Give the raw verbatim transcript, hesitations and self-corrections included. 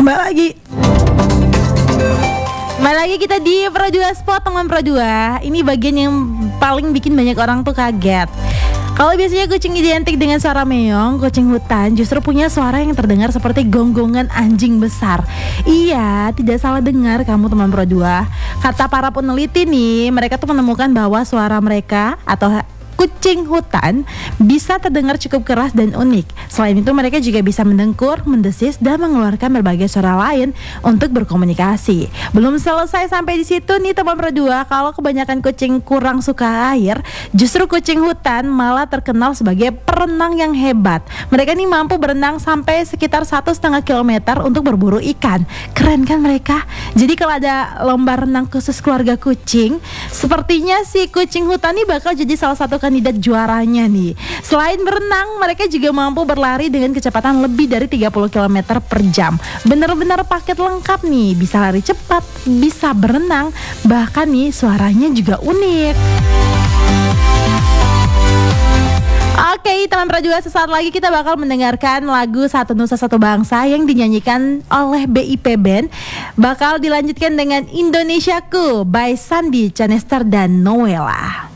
Kembali lagi Kembali lagi kita di Pro dua Spot, teman Pro dua. Ini bagian yang paling bikin banyak orang tuh kaget. Kalau biasanya kucing identik dengan suara meong, kucing hutan justru punya suara yang terdengar seperti gonggongan anjing besar. Iya, tidak salah dengar kamu teman Pro dua. Kata para peneliti nih, mereka tuh menemukan bahwa suara mereka atau kucing hutan bisa terdengar cukup keras dan unik. Selain itu mereka juga bisa mendengkur, mendesis, dan mengeluarkan berbagai suara lain untuk berkomunikasi. Belum selesai sampai di situ nih teman Pro dua. Kalau kebanyakan kucing kurang suka air, justru kucing hutan malah terkenal sebagai perenang yang hebat. Mereka nih mampu berenang sampai sekitar satu setengah kilometer untuk berburu ikan. Keren kan mereka? Jadi kalau ada lomba renang khusus keluarga kucing, sepertinya si kucing hutan ini bakal jadi salah satu kandidat juaranya nih. Selain berenang, mereka juga mampu berlari dengan kecepatan lebih dari tiga puluh kilometer per jam. Benar-benar paket lengkap nih. Bisa lari cepat, bisa berenang, bahkan nih suaranya juga unik. Oke, teman Pro dua, sesaat lagi kita bakal mendengarkan lagu Satu Nusa Satu Bangsa yang dinyanyikan oleh B I P Band. Bakal dilanjutkan dengan Indonesiaku by Sandi, Canester, dan Noella.